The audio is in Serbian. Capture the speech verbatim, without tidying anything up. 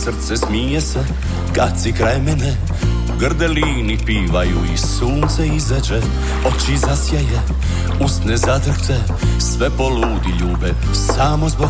srce smije se kad si kraj mene. Grdelini pivaju i sunce izađe, oči zasjeje, usne zadrhte, sve poludi ljube samo zbog